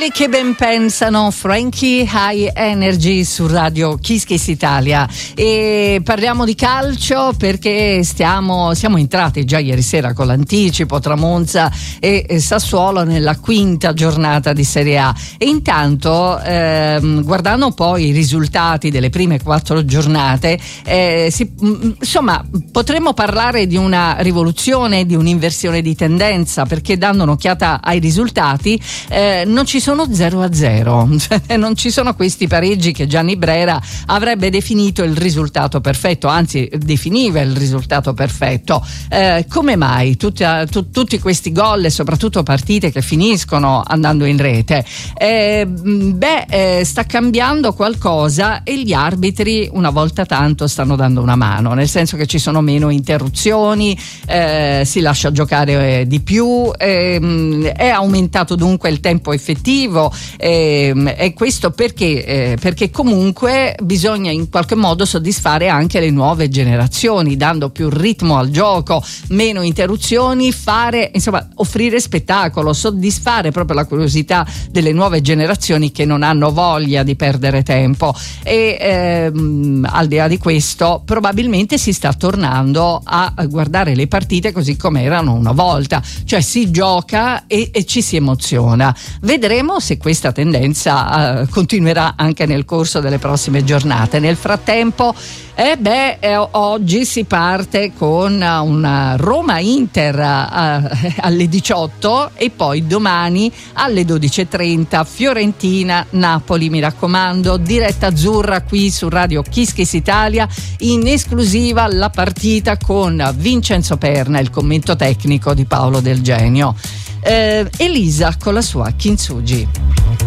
Quelli che ben pensano, Frankie High Energy su Radio Kiss Kiss Italia, e parliamo di calcio perché siamo entrati già ieri sera con l'anticipo tra Monza e Sassuolo nella quinta giornata di Serie A, e intanto guardando poi i risultati delle prime 4 giornate insomma potremmo parlare di una rivoluzione, di un'inversione di tendenza, perché dando un'occhiata ai risultati non ci sono 0-0, non ci sono questi pareggi che Gianni Brera avrebbe definito il risultato perfetto, anzi definiva il risultato perfetto. Come mai tutti questi gol e soprattutto partite che finiscono andando in rete? Sta cambiando qualcosa e gli arbitri una volta tanto stanno dando una mano, nel senso che ci sono meno interruzioni, si lascia giocare di più, è aumentato dunque il tempo effettivo, e questo perché comunque bisogna in qualche modo soddisfare anche le nuove generazioni, dando più ritmo al gioco, meno interruzioni, offrire spettacolo, soddisfare proprio la curiosità delle nuove generazioni che non hanno voglia di perdere tempo. E al di là di questo probabilmente si sta tornando a guardare le partite così come erano una volta, cioè si gioca e ci si emoziona. Vedremo se questa tendenza continuerà anche nel corso delle prossime giornate. Nel frattempo oggi si parte con una Roma-Inter alle 18 e poi domani alle 12:30 Fiorentina-Napoli. Mi raccomando, diretta azzurra qui su Radio Kiss Kiss Italia, in esclusiva la partita con Vincenzo Perna, il commento tecnico di Paolo Del Genio. Elisa con la sua Kintsugi.